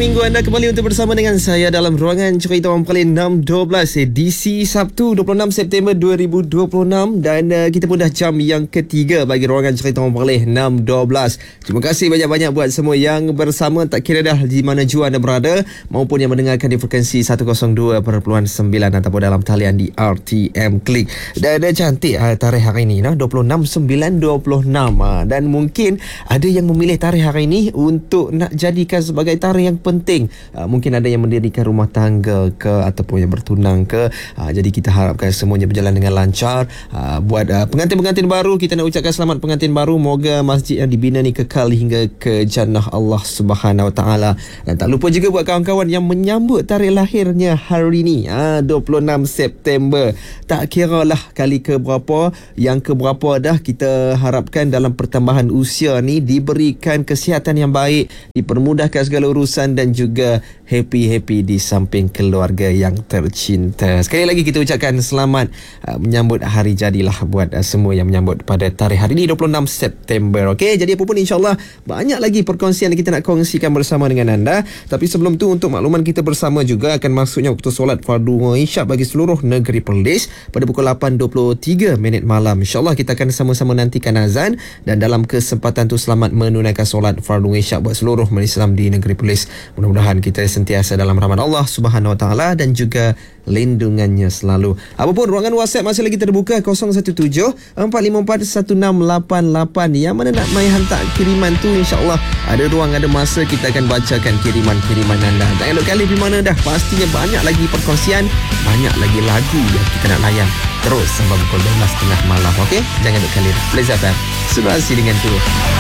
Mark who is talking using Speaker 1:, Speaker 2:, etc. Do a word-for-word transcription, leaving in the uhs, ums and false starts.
Speaker 1: minggu anda kembali untuk bersama dengan saya dalam ruangan Cerita Orang Pekalih enam dua belas edisi Sabtu dua puluh enam September dua ribu dua puluh enam, dan uh, kita pun dah jam yang ketiga bagi ruangan Cerita Orang Pekalih enam dua belas. Terima kasih banyak-banyak buat semua yang bersama, tak kira dah di mana jua anda berada maupun yang mendengarkan di frekuensi seratus dua perpuluhan sembilan ataupun dalam talian di R T M Klik. Dan uh, cantik uh, tarikh hari ini nah, dua puluh enam sembilan dua puluh enam, uh, dan mungkin ada yang memilih tarikh hari ini untuk nak jadikan sebagai tarikh yang penting. Uh, mungkin ada yang mendirikan rumah tangga ke ataupun yang bertunang ke. Uh, jadi kita harapkan semuanya berjalan dengan lancar. Uh, buat uh, pengantin-pengantin baru, kita nak ucapkan selamat pengantin baru. Moga masjid yang dibina ni kekal hingga ke jannah Allah Subhanahu Wa Taala. Dan tak lupa juga buat kawan-kawan yang menyambut tarikh lahirnya hari ni, uh, dua puluh enam September. Tak kira lah kali ke berapa, yang ke berapa dah, kita harapkan dalam pertambahan usia ni diberikan kesihatan yang baik, dipermudahkan segala urusan dan juga happy-happy di samping keluarga yang tercinta. Sekali lagi kita ucapkan selamat uh, menyambut hari jadilah buat uh, semua yang menyambut pada tarikh hari ini dua puluh enam September. Okey, jadi apa pun insya-Allah banyak lagi perkongsian yang kita nak kongsikan bersama dengan anda. Tapi sebelum tu, untuk makluman kita bersama juga akan masuknya waktu solat fardu isyak bagi seluruh negeri Perlis pada pukul lapan dua puluh tiga minit malam. Insya-Allah kita akan sama-sama nantikan azan, dan dalam kesempatan tu selamat menunaikan solat fardu isyak buat seluruh umat Islam di negeri Perlis. Mudah-mudahan kita sentiasa dalam rahmat Allah Subhanahu Wa Taala dan juga lindungannya selalu. Apapun, ruangan WhatsApp masih lagi terbuka kosong satu tujuh empat lima empat satu enam lapan lapan. Yang mana nak mai hantar kiriman tu, insya-Allah ada ruang, ada masa kita akan bacakan kiriman-kiriman anda. Jangan duk kali di mana dah. Pastinya banyak lagi perkongsian, banyak lagi lagu yang kita nak layan terus sampai pukul dua belas tiga puluh malam. Okey, jangan duk kali. Please F M. Terima kasih dengan tu.